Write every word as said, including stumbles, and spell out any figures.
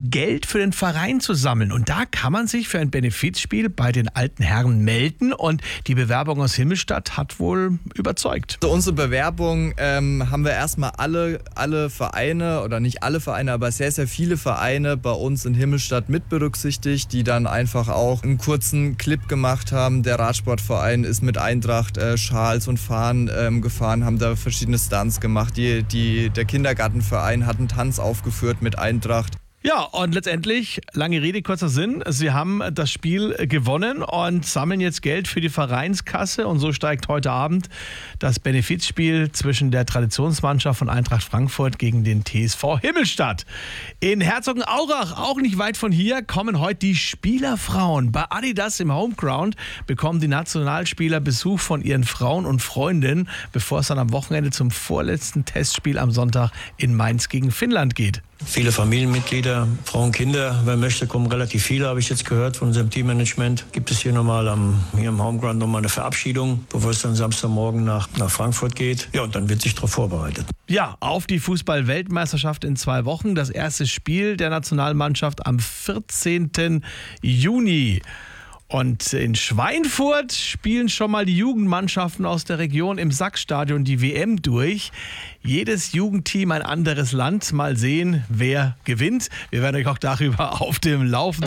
Geld für den Verein zu sammeln. Und da kann man sich für ein Benefizspiel bei den alten Herren melden. Und die Bewerbung aus Himmelstadt hat wohl überzeugt. Also unsere Bewerbung ähm, haben wir erstmal alle, alle Vereine, oder nicht alle Vereine, aber sehr, sehr viele Vereine bei uns in Himmelstadt mit berücksichtigt, die dann einfach auch einen kurzen Clip gemacht haben. Der Radsportverein ist mit Eintracht äh, Schals und Fahnen ähm, gefahren, haben da verschiedene Stunts gemacht. Die, die, der Kindergartenverein hat einen Tanz aufgeführt mit Eintracht. Ja, und letztendlich, lange Rede, kurzer Sinn, sie haben das Spiel gewonnen und sammeln jetzt Geld für die Vereinskasse und so steigt heute Abend das Benefizspiel zwischen der Traditionsmannschaft von Eintracht Frankfurt gegen den T S V Himmelstadt. In Herzogenaurach, auch nicht weit von hier, kommen heute die Spielerfrauen. Bei Adidas im Homeground bekommen die Nationalspieler Besuch von ihren Frauen und Freundinnen, bevor es dann am Wochenende zum vorletzten Testspiel am Sonntag in Mainz gegen Finnland geht. Viele Familienmitglieder, Frauen, Kinder, wer möchte, kommen relativ viele, habe ich jetzt gehört von unserem Teammanagement. Gibt es hier nochmal am, hier im Homeground nochmal eine Verabschiedung, bevor es dann Samstagmorgen nach, nach Frankfurt geht. Ja, und dann wird sich darauf vorbereitet. Ja, auf die Fußball-Weltmeisterschaft in zwei Wochen. Das erste Spiel der Nationalmannschaft am vierzehnten Juni. Und in Schweinfurt spielen schon mal die Jugendmannschaften aus der Region im Sachsstadion die W M durch. Jedes Jugendteam ein anderes Land. Mal sehen, wer gewinnt. Wir werden euch auch darüber auf dem Laufenden